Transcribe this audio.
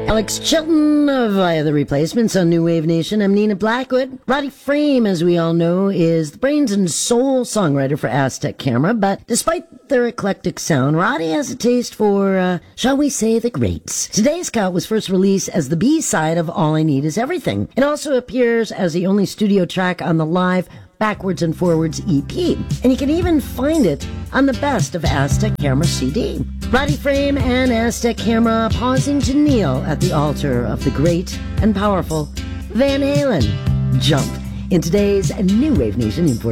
Alex Chilton via The Replacements on New Wave Nation. I'm Nina Blackwood. Roddy Frame, as we all know, is the brains and soul songwriter for Aztec Camera, but despite their eclectic sound, Roddy has a taste for, shall we say, the greats. Today's cut was first released as the B-side of All I Need Is Everything. It also appears as the only studio track on the live Backwards and Forwards EP, and you can even find it on the Best of Aztec Camera CD. Roddy Frame and Aztec Camera pausing to kneel at the altar of the great and powerful Van Halen. Jump in today's New Wave Nation Import.